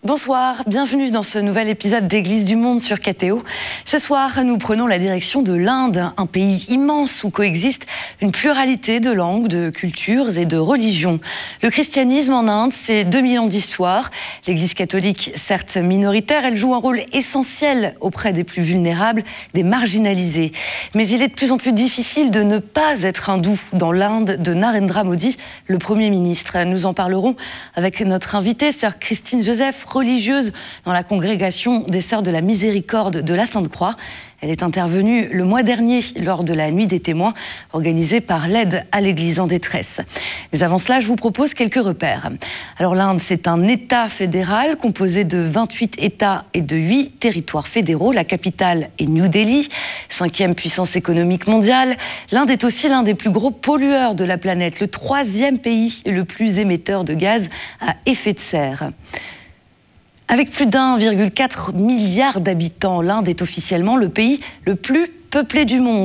Bonsoir, bienvenue dans ce nouvel épisode d'Église du Monde sur KTO. Ce soir, nous prenons la direction de l'Inde, un pays immense où coexistent une pluralité de langues, de cultures et de religions. Le christianisme en Inde, c'est 2000 ans d'histoire. L'Église catholique, certes minoritaire, elle joue un rôle essentiel auprès des plus vulnérables, des marginalisés. Mais il est de plus en plus difficile de ne pas être hindou dans l'Inde de Narendra Modi, le Premier ministre. Nous en parlerons avec notre invitée, sœur Christine Joseph, religieuse dans la congrégation des Sœurs de la Miséricorde de la Sainte-Croix. Elle est intervenue le mois dernier lors de la Nuit des témoins organisée par l'Aide à l'Église en détresse. Mais avant cela, je vous propose quelques repères. Alors l'Inde, c'est un État fédéral composé de 28 États et de 8 territoires fédéraux. La capitale est New Delhi, 5e puissance économique mondiale. L'Inde est aussi l'un des plus gros pollueurs de la planète, le 3e pays le plus émetteur de gaz à effet de serre. Avec plus d'1,4 milliard d'habitants, l'Inde est officiellement le pays le plus peuplé du monde.